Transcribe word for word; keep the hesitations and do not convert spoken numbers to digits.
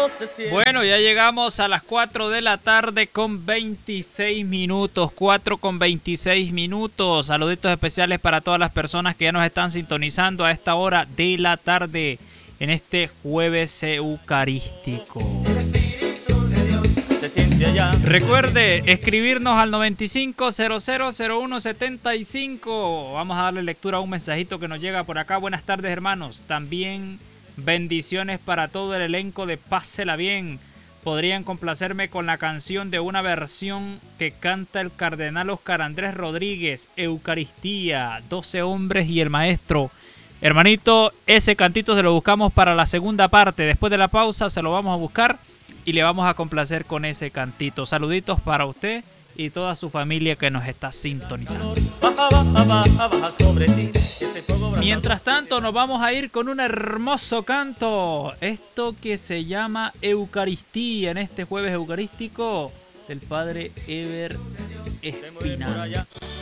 Bueno, ya llegamos a las cuatro de la tarde con veintiséis minutos, cuatro con veintiséis minutos. Saluditos especiales para todas las personas que ya nos están sintonizando a esta hora de la tarde en este jueves eucarístico. Recuerde escribirnos al noventa y cinco cero cero cero uno setenta y cinco. Vamos a darle lectura a un mensajito que nos llega por acá. Buenas tardes, hermanos. También bendiciones para todo el elenco de Pásela Bien. Podrían complacerme con la canción de una versión que canta el cardenal Oscar Andrés Rodríguez, Eucaristía, doce hombres y el maestro. Hermanito, ese cantito se lo buscamos para la segunda parte. Después de la pausa se lo vamos a buscar y le vamos a complacer con ese cantito. Saluditos para usted y toda su familia que nos está sintonizando. Mientras tanto, nos vamos a ir con un hermoso canto. Esto que se llama Eucaristía en este jueves eucarístico del padre Eber Espinal.